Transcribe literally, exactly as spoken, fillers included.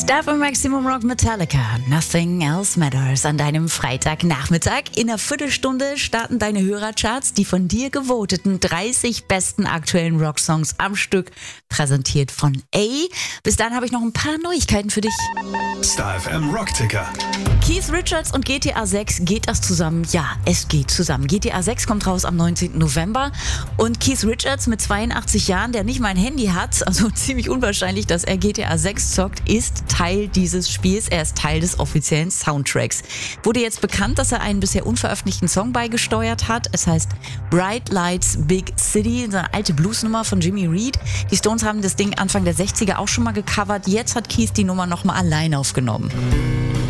Stuff im Maximum Rock Metallica. Nothing else matters. An deinem Freitagnachmittag. In einer Viertelstunde starten deine Hörercharts, die von dir gevoteten dreißig besten aktuellen Rocksongs am Stück, präsentiert von A. Bis dann habe ich noch ein paar Neuigkeiten für dich. Star F M Rockticker. Keith Richards und G T A sechs, geht das zusammen? Ja, es geht zusammen. G T A sechs kommt raus am neunzehnten November und Keith Richards mit zweiundachtzig Jahren, der nicht mal ein Handy hat, also ziemlich unwahrscheinlich, dass er G T A sechs zockt, ist Teil dieses Spiels. Er ist Teil des offiziellen Soundtracks. Wurde jetzt bekannt, dass er einen bisher unveröffentlichten Song beigesteuert hat. Es heißt Bright Lights Big City, eine alte Bluesnummer von Jimmy Reed. Die Stones haben das Ding Anfang der sechziger auch schon mal gecovert. Jetzt hat Keith die Nummer nochmal allein aufgenommen.